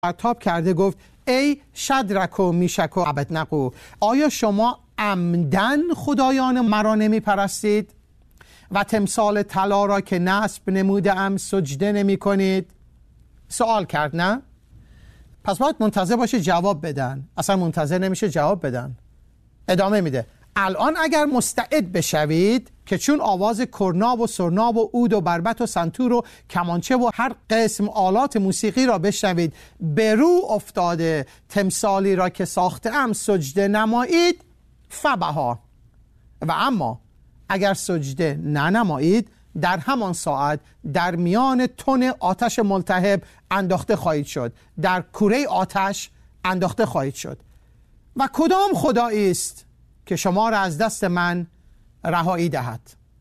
پرتاب کرده گفت ای شدرک و میشک و عبدنغو، آیا شما عمدن خدایان مرا نمی پرستید و تمثال طلا را که نصب نموده ام سجده نمی کنید؟ سوال کرد نه؟ پس باید منتظر باشه جواب بدن. اصلا منتظر نمیشه جواب بدن. ادامه میده الان اگر مستعد بشوید که چون آواز کرنا و سرنا و عود و بربط و سنتور و کمانچه و هر قسم آلات موسیقی را بشنوید به رو افتاده تمثالی را که ساخته ام سجده نمایید فبها، و اما اگر سجده ننمایید در همان ساعت در میان تن آتش ملتهب انداخته خواهید شد، در کوره آتش انداخته خواهید شد. و کدام خدایی است که شما را از دست من رهایی دهد؟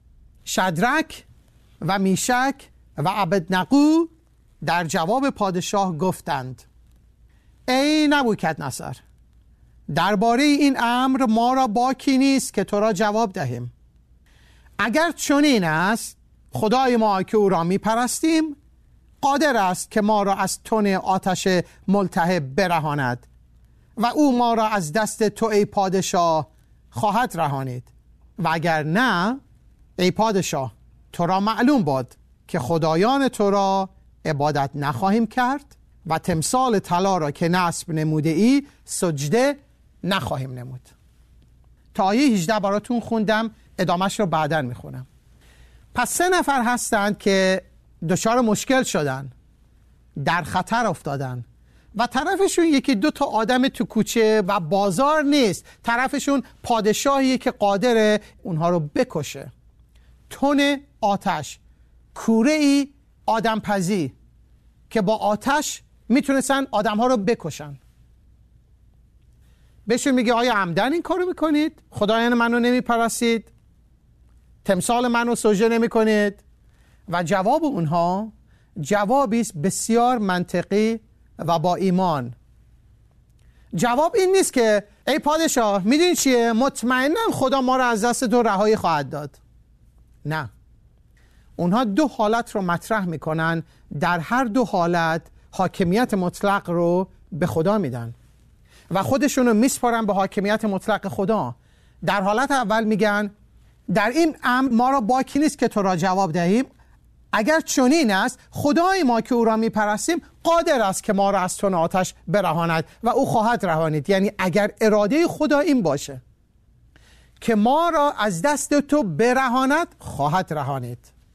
شدرک و میشک و عبدنغو در جواب پادشاه گفتند ای نبوکدنصر، درباره این امر ما را باکی نیست که تو را جواب دهیم. اگر چنین است خدای ما که او را می پرستیم قادر است که ما را از تن آتش ملتهب برهاند و او ما را از دست تو ای پادشاه خواهد رهانید، و اگر نه ای پادشاه تو را معلوم باد که خدایان تو را عبادت نخواهیم کرد و تمثال طلا را که نصب نموده ای سجده نخواهیم نمود. تا آیه 18 براتون خوندم، ادامش رو بعداً میخونم. پس 3 نفر هستند که دچار مشکل شدن، در خطر افتادن و طرفشون 1-2 تا آدم تو کوچه و بازار نیست، طرفشون پادشاهیه که قادره اونها رو بکشه. تن آتش، کوره ای آدم پزی که با آتش میتونستن آدم ها رو بکشن. بهشون میگه آیا عمدن این کارو میکنید؟ خدایان منو نمیپرستید؟ تمثال منو سجده نمیکنید؟ و جواب اونها جوابی است بسیار منطقی و با ایمان. جواب این نیست که ای پادشاه میدونی چیه؟ مطمئنم خدا ما را از دست تو رهایی خواهد داد. نه، اونها 2 حالت رو مطرح میکنن، در هر 2 حالت حاکمیت مطلق رو به خدا میدن و خودشون رو میسپارن به حاکمیت مطلق خدا. در حالت اول میگن در این امر ما را باکی نیست که تو را جواب دهیم، اگر چنین است خدای ما که او را میپرستیم قادر است که ما را از تن آتش برهاند و او خواهد رهانید. یعنی اگر اراده خدا این باشه که ما را از دست تو برهاند خواهد رهانید.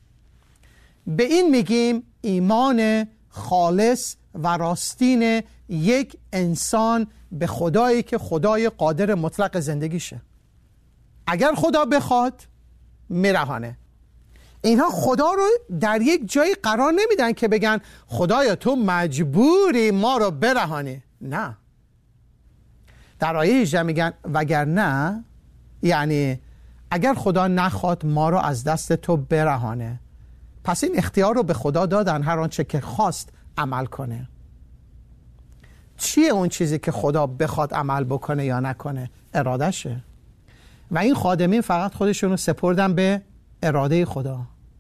به این میگیم ایمان خالص و راستین یک انسان به خدایی که خدای قادر مطلق زندگیشه. اگر خدا بخواد میرهانه. اینها خدا رو در یک جایی قرار نمیدن که بگن خدایا تو مجبوری ما رو برهانی. نه، در آیه 18 میگن وگرنه، یعنی اگر خدا نخواد ما رو از دست تو برهانه، پس این اختیار رو به خدا دادن هر آنچه که خواست عمل کنه. چیه اون چیزی که خدا بخواد عمل بکنه یا نکنه؟ ارادشه. و این خادمین فقط خودشون رو سپردن به اراده خدا.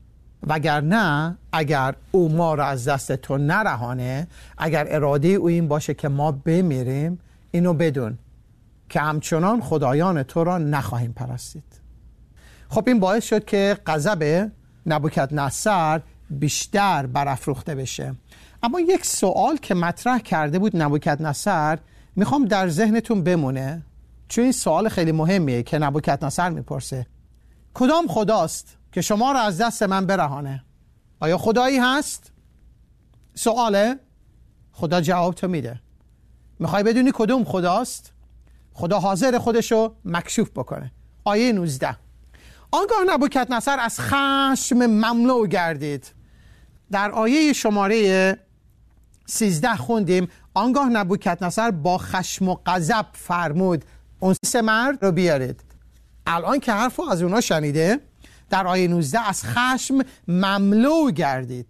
وگرنه اگر او ما رو از دست تو نرهانه، اگر اراده او این باشه که ما بمیریم، اینو بدون که همچنان خدایان تو را نخواهیم پرستید. خب این باعث شد که غضب نبوکدنصر بیشتر برافروخته بشه. اما یک سوال که مطرح کرده بود نبوکدنصر میخوام در ذهنتون بمونه، چون این سوال خیلی مهمیه که نبوکدنصر میپرسه کدام خداست که شما را از دست من برهانه؟ آیا خدایی هست؟ سواله؟ خدا جواب تو میده. میخوای بدونی کدوم خداست؟ خدا حاضر خودشو مکشوف بکنه. آیه 19 آنگاه نبوکدنصر از خشم مملو گردید. در آیه شماره 13 خوندیم آنگاه نبوکدنصر با خشم و غضب فرمود اون 3 مرد رو بیارید. الان که حرفو از اونا شنیده، در آیه 19 از خشم مملو گردید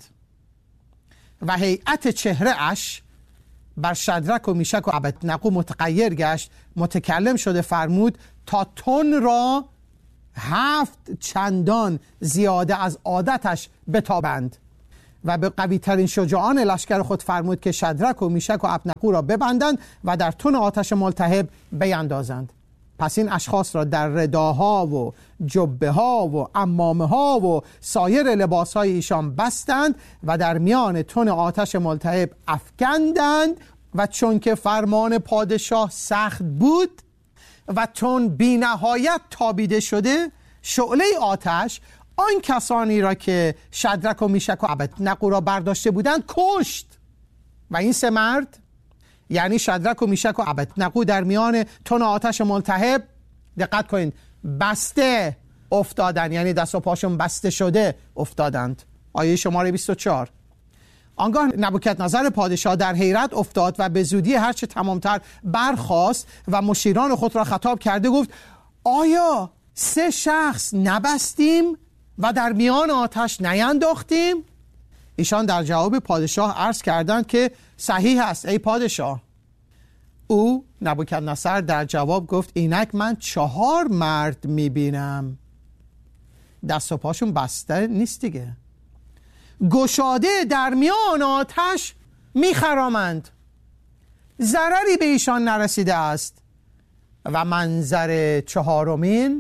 و هیئت چهره اش بر شدرک و میشک و عبدنغو متغیر گشت، متکلم شده فرمود تا تن را 7 چندان زیاده از عادتش بتابند و به قوی ترین شجاعان لشکر خود فرمود که شدرک و میشک و ابدنغو را ببندند و در تن آتش ملتهب بیندازند. پس این اشخاص را در رداها و جبه ها و عمامه ها و سایر لباس های ایشان بستند و در میان تن آتش ملتهب افکندند و چون که فرمان پادشاه سخت بود و تن بی نهایت تابیده شده، شعله آتش آن کسانی را که شدرک و میشک و ابدنغو را برداشته بودند کشت. و این سه مرد، یعنی شدرک و میشک و ابدنغو، در میان تن آتش ملتهب، دقت کنید، بسته افتادند، یعنی دست و پاشون بسته شده افتادند. آیه شماره 24. آنگاه نبوکدنضر پادشاه در حیرت افتاد و به زودی هرچه تمامتر برخاست و مشیران خود را خطاب کرده گفت: آیا 3 شخص نبستیم و در میان آتش نینداختیم؟ ایشان در جواب پادشاه عرض کردند که صحیح است ای پادشاه. او نبوکدنضر در جواب گفت: اینک من 4 مرد میبینم، دست و پاشون بسته نیست دیگه، گشاده در میان آتش میخرامند، ضرری به ایشان نرسیده است. و منظر 4مین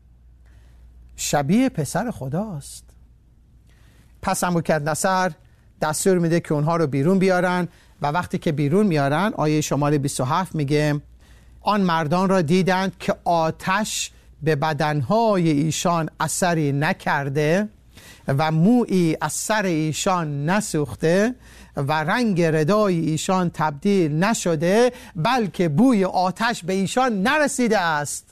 شبیه پسر خداست. پس نبوکدنضر دستور میده که اونها رو بیرون بیارن و وقتی که بیرون میارن، آیه شماره 27 میگه: آن مردان را دیدند که آتش به بدنهای ایشان اثری نکرده و مویی از سر ایشان نسوخته و رنگ ردای ایشان تبدیل نشده، بلکه بوی آتش به ایشان نرسیده است.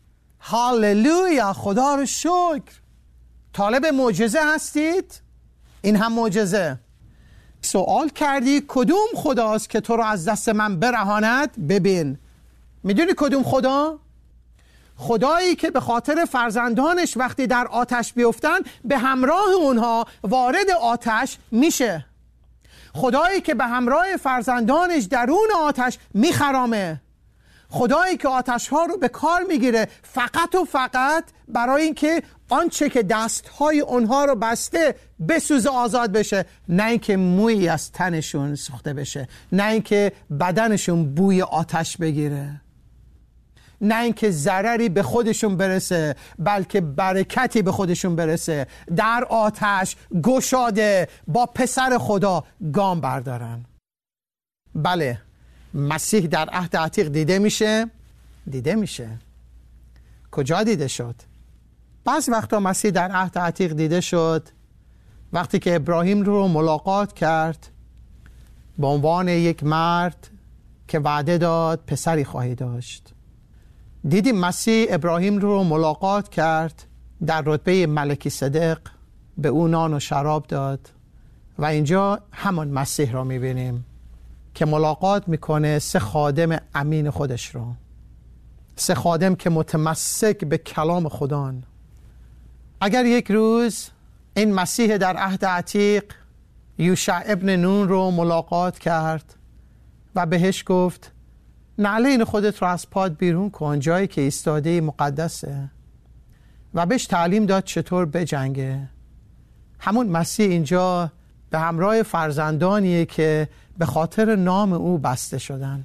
هاللویا، خدا رو شکر. طالب معجزه هستید؟ این هم معجزه. سوال کردی کدوم خداست که تو رو از دست من برهاند؟ ببین، میدونی کدوم خدا؟ خدایی که به خاطر فرزندانش وقتی در آتش بیفتن به همراه اونها وارد آتش میشه. خدایی که به همراه فرزندانش درون آتش میخرامه. خدایی که آتش ها رو به کار میگیره فقط و فقط برای اینکه آنچه که دستهای اونها رو بسته بسوزه، آزاد بشه، نه اینکه مویی از تنشون سوخته بشه، نه اینکه بدنشون بوی آتش بگیره، نه اینکه ضرری به خودشون برسه، بلکه برکتی به خودشون برسه. در آتش گشاده با پسر خدا گام بردارن. بله، مسیح در عهد عتیق دیده میشه. کجا دیده شد؟ بعض وقتا مسیح در عهد عتیق دیده شد وقتی که ابراهیم رو ملاقات کرد به عنوان یک مرد که وعده داد پسری خواهی داشت. دیدیم مسیح ابراهیم رو ملاقات کرد در رتبه ملکی صدق، به او نان و شراب داد. و اینجا همان مسیح را میبینیم که ملاقات میکنه 3 خادم امین خودش رو، 3 خادم که متمسک به کلام خدان. اگر یک روز این مسیح در عهد عتیق یوشع ابن نون رو ملاقات کرد و بهش گفت نعلین خودت رو از پاد بیرون کن، جایی که ایستاده مقدسه، و بهش تعلیم داد چطور بجنگه، همون مسیح اینجا به همراه فرزندانیه که به خاطر نام او بسته شدن،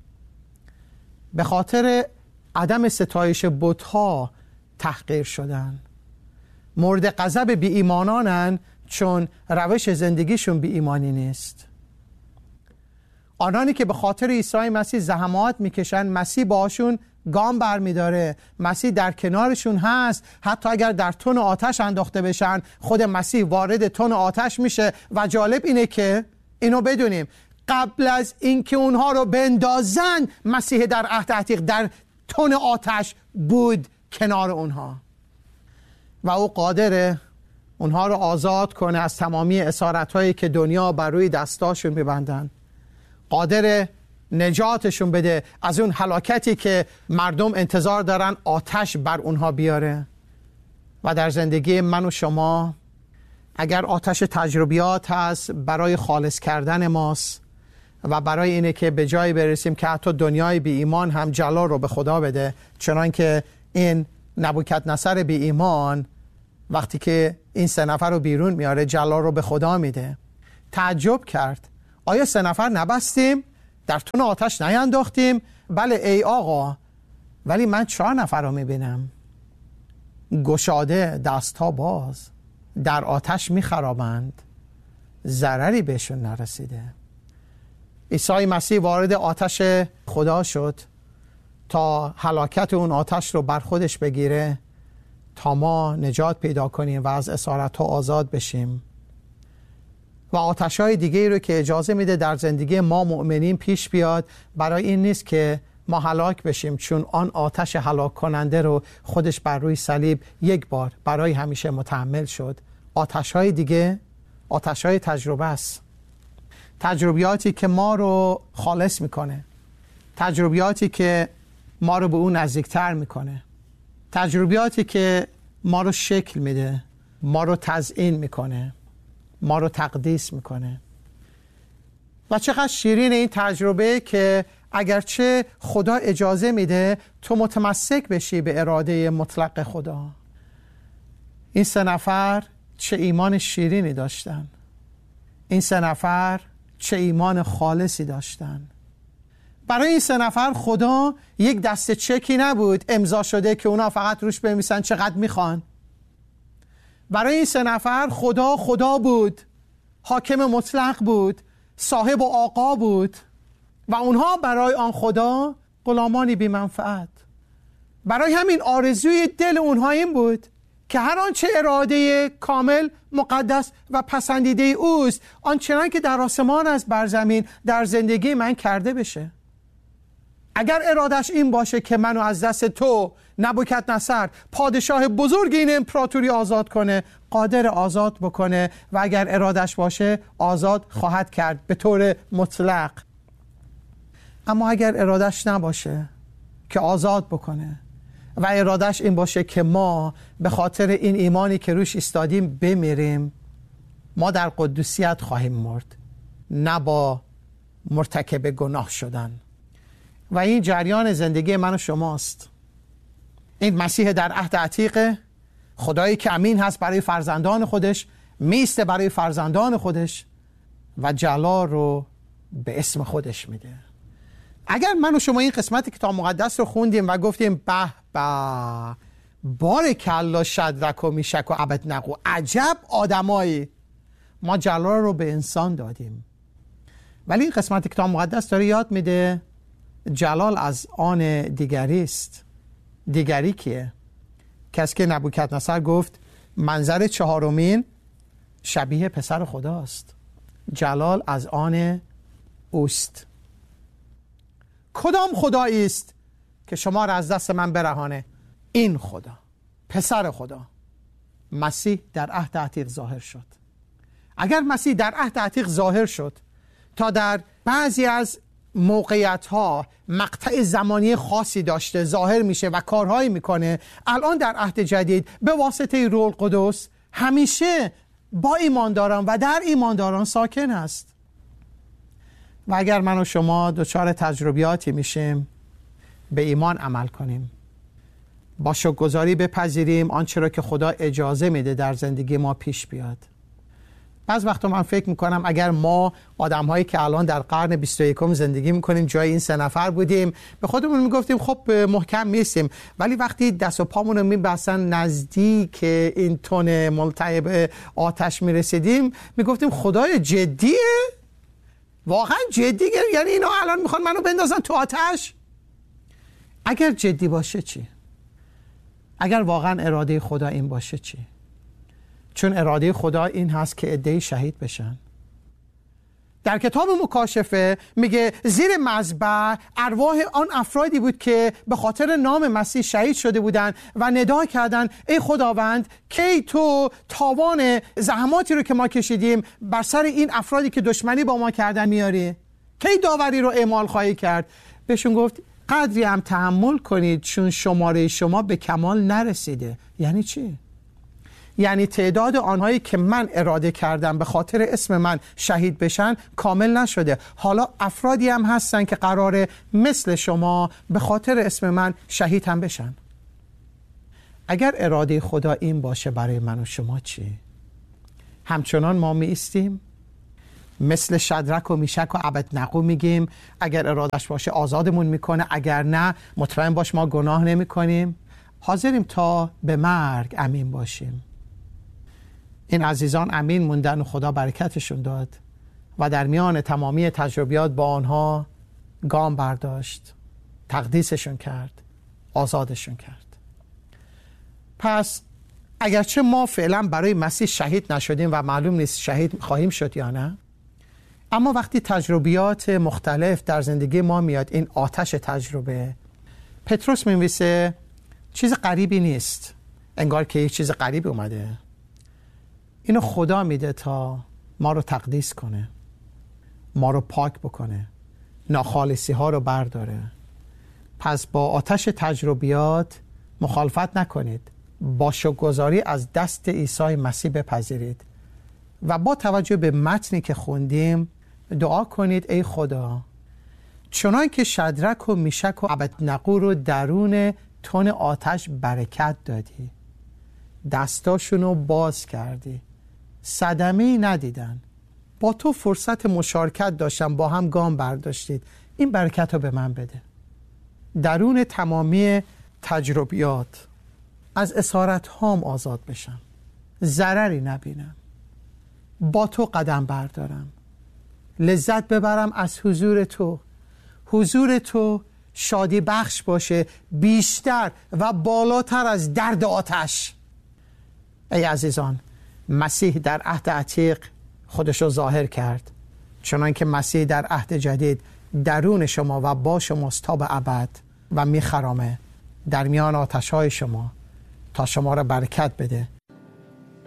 به خاطر عدم ستایش بت‌ها تحقیر شدن، مورد غضب بی ایمانانن چون روش زندگیشون بی ایمانی نیست. آنانی که به خاطر عیسی مسیح زحمات میکشن، مسیح باشون گام برمیداره، مسیح در کنارشون هست. حتی اگر در تن آتش انداخته بشن، خود مسیح وارد تن آتش میشه. و جالب اینه که اینو بدونیم، قبل از اینکه اونها رو بندازن، مسیح در عهد عتیق در تن آتش بود کنار اونها و او قادره اونها رو آزاد کنه از تمامی اسارت‌هایی که دنیا بر روی دستاشون میبندن، قادر نجاتشون بده از اون هلاکتی که مردم انتظار دارن آتش بر اونها بیاره. و در زندگی من و شما اگر آتش تجربیات هست، برای خالص کردن ماست و برای اینه که به جایی برسیم که حتی دنیای بی ایمان هم جلال رو به خدا بده، چنان که این نبوکدنضر بی ایمان وقتی که این 3 نفر رو بیرون میاره جلال رو به خدا میده. تعجب کرد. آیا 3 نفر نبستیم؟ در تون آتش نینداختیم؟ بله ای آقا، ولی من 4 نفر رو میبینم گشاده، دستها باز، در آتش میخرامند، ضرری بهشون نرسیده. عیسی مسیح وارد آتش خدا شد تا هلاکت اون آتش رو بر خودش بگیره تا ما نجات پیدا کنیم و از اسارت ها آزاد بشیم. و آتش های دیگه رو که اجازه میده در زندگی ما مؤمنین پیش بیاد، برای این نیست که ما هلاک بشیم، چون آن آتش هلاک کننده رو خودش بر روی صلیب یک بار برای همیشه متحمل شد. آتش های دیگه آتش های تجربه است، تجربیاتی که ما رو خالص میکنه، تجربیاتی که ما رو به اون نزدیکتر میکنه، تجربیاتی که ما رو شکل میده، ما رو تزیین میکنه، ما رو تقدیس میکنه. و چقدر شیرین این تجربه که اگرچه خدا اجازه میده تو متمسک بشی به اراده مطلق خدا. این 3 نفر چه ایمان شیرینی داشتن، این 3 نفر چه ایمان خالصی داشتن. برای این 3 نفر خدا یک دسته چکی نبود امضا شده که اونا فقط روش بنویسن چقدر میخوان. برای این 3 نفر خدا بود، حاکم مطلق بود، صاحب و آقا بود و اونها برای آن خدا غلامانی بی منفعت. برای همین آرزوی دل اونها این بود که هر آنچه اراده کامل، مقدس و پسندیده اوست آنچنان که در آسمان است بر زمین در زندگی من کرده بشه. اگر ارادش این باشه که منو از دست تو نبوکدنصر پادشاه بزرگ این امپراتوری آزاد کنه، قادر آزاد بکنه و اگر ارادش باشه آزاد خواهد کرد به طور مطلق. اما اگر ارادش نباشه که آزاد بکنه و ارادش این باشه که ما به خاطر این ایمانی که روش ایستادیم بمیریم، ما در قدوسیت خواهیم مرد، نه با مرتکب گناه شدن. و این جریان زندگی من و شماست. این مسیح در عهد عتیق، خدایی که امین هست برای فرزندان خودش، میسته برای فرزندان خودش و جلال رو به اسم خودش میده. اگر من و شما این قسمت کتاب مقدس رو خوندیم و گفتیم به به بارکالله شدرک و میشک و عبدنغو، عجب آدمایی، ما جلال رو به انسان دادیم. ولی این قسمت کتاب مقدس داره یاد میده جلال از آن دیگری است. دیگری کیه؟ کسی که نبوکدنصر گفت منظر 4 شبیه پسر خداست. جلال از آن اوست. کدام خدایی است که شما را از دست من برهانه؟ این خدا، پسر خدا، مسیح در عهد عتیق ظاهر شد. اگر مسیح در عهد عتیق ظاهر شد تا در بعضی از موقعیت‌ها مقطع زمانی خاصی داشته ظاهر میشه و کارهایی میکنه، الان در عهد جدید به واسطه روح القدس همیشه با ایمانداران و در ایمانداران ساکن است. و اگر من و شما دچار تجربیاتی میشیم، به ایمان عمل کنیم، با شکرگزاری بپذیریم آنچه را که خدا اجازه میده در زندگی ما پیش بیاد. بعض وقتا من فکر میکنم اگر ما آدم‌هایی که الان در قرن 21 زندگی میکنیم جای این 3 نفر بودیم، به خودمون میگفتیم خب محکم میستیم، ولی وقتی دست و پامون رو میبستن نزدیک این تن ملتهب آتش میرسیدیم، میگفتیم خدای جدیه؟ واقعا جدیه؟ یعنی اینا الان میخوان منو بندازن تو آتش؟ اگر جدی باشه چی؟ اگر واقعا اراده خدا این باشه چی؟ چون اراده خدا این هست که عده‌ای شهید بشن. در کتاب مکاشفه میگه زیر مذبح ارواح آن افرادی بود که به خاطر نام مسیح شهید شده بودند و ندا کردند ای خداوند کی تو تاوان زحماتی رو که ما کشیدیم بر سر این افرادی که دشمنی با ما کردن میاری؟ کی داوری رو اعمال خواهی کرد؟ بهشون گفت قدری هم تحمل کنید چون شماره شما به کمال نرسیده. یعنی چی؟ یعنی تعداد آنهایی که من اراده کردم به خاطر اسم من شهید بشن کامل نشده. حالا افرادی هم هستن که قراره مثل شما به خاطر اسم من شهید هم بشن. اگر اراده خدا این باشه برای من و شما چی؟ همچنان ما می ایستیم؟ مثل شدرک و میشک و ابدنغو میگیم اگر ارادش باشه آزادمون میکنه، اگر نه مطمئن باش ما گناه نمی کنیم. حاضریم تا به مرگ امین باشیم. این عزیزان امین موندن و خدا برکتشون داد و در میان تمامی تجربیات با آنها گام برداشت، تقدیسشون کرد، آزادشون کرد. پس اگرچه ما فعلا برای مسیح شهید نشدیم و معلوم نیست شهید خواهیم شد یا نه، اما وقتی تجربیات مختلف در زندگی ما میاد، این آتش تجربه، پتروس می‌نویسه چیز غریبی نیست، انگار که یک چیز غریبی اومده. اینو خدا میده تا ما رو تقدیس کنه، ما رو پاک بکنه، ناخالصی ها رو برداره. پس با آتش تجربیات مخالفت نکنید، با شکرگزاری از دست عیسی مسیح بپذیرید و با توجه به متنی که خوندیم دعا کنید ای خدا چنان که شدرک و میشک و ابدنغو رو درون تن آتش برکت دادی، دستاشونو باز کردی، صدمه‌ای ندیدن، با تو فرصت مشارکت داشتن، با هم گام برداشتید، این برکت رو به من بده. درون تمامی تجربیات از اسارت هام آزاد بشم، ضرری نبینم، با تو قدم بردارم، لذت ببرم از حضور تو. حضور تو شادی بخش باشه بیشتر و بالاتر از درد آتش. ای عزیزان، مسیح در عهد عتیق خودش رو ظاهر کرد، چنان که مسیح در عهد جدید درون شما و با شماست تا به ابد و میخرامه در میان آتش‌های شما تا شما را برکت بده